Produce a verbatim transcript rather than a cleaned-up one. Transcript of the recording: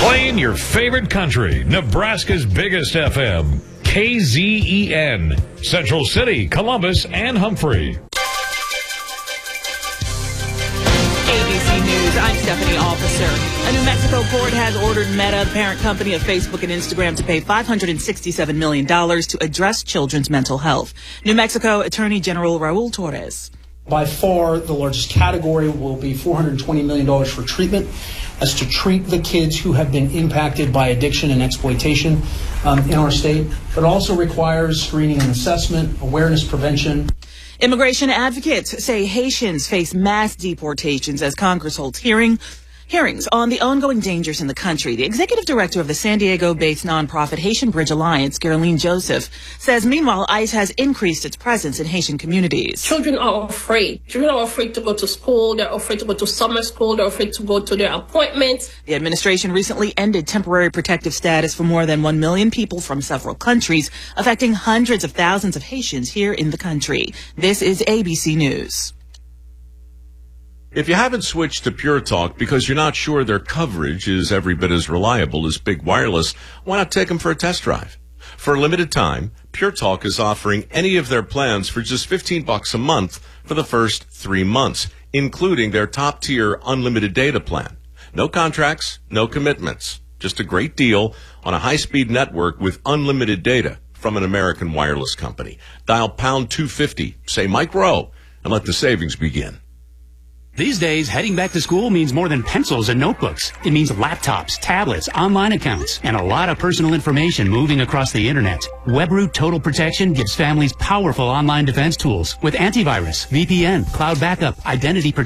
Playing your favorite country, Nebraska's biggest F M, K Z E N, Central City, Columbus, and Humphrey. A B C News, I'm Stephanie Officer. A New Mexico court has ordered Meta, the parent company of Facebook and Instagram, to pay five hundred sixty-seven million dollars to address children's mental health. New Mexico Attorney General Raul Torres. By far, the largest category will be four hundred twenty million dollars for treatment. That's to treat the kids who have been impacted by addiction and exploitation um, in our state, but also requires screening and assessment, awareness prevention. Immigration advocates say Haitians face mass deportations as Congress holds hearing. Hearings on the ongoing dangers in the country. The executive director of the San Diego-based nonprofit Haitian Bridge Alliance, Caroline Joseph, says meanwhile ICE has increased its presence in Haitian communities. Children are afraid. Children are afraid to go to school. They're afraid to go to summer school. They're afraid to go to their appointments. The administration recently ended temporary protective status for more than one million people from several countries, affecting hundreds of thousands of Haitians here in the country. This is A B C News. If you haven't switched to Pure Talk because you're not sure their coverage is every bit as reliable as Big Wireless, why not take them for a test drive? For a limited time, Pure Talk is offering any of their plans for just fifteen bucks a month for the first three months, including their top-tier unlimited data plan. No contracts, no commitments. Just a great deal on a high-speed network with unlimited data from an American wireless company. Dial pound two fifty, say Mike Rowe, and let the savings begin. These days, heading back to school means more than pencils and notebooks. It means laptops, tablets, online accounts, and a lot of personal information moving across the internet. Webroot Total Protection gives families powerful online defense tools with antivirus, V P N, cloud backup, identity protection,